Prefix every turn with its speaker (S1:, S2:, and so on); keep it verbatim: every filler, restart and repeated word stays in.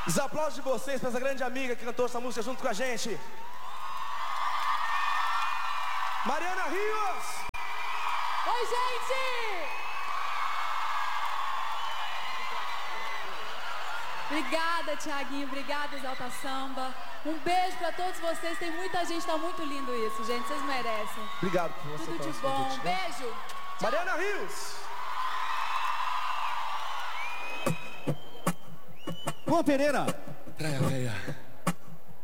S1: Os aplausos de vocês para essa grande amiga que cantou essa música junto com a gente, Mariana Rios.
S2: Oi, gente! Obrigada, Thiaguinho. Obrigada, Exalta Samba. Um beijo pra todos vocês. Tem muita gente, tá muito lindo isso, gente. Vocês merecem.
S1: Obrigado por você.
S2: Tudo de bom. Um beijo.
S1: Mariana Rios.
S3: Juan Pereira.
S4: Traia, veia.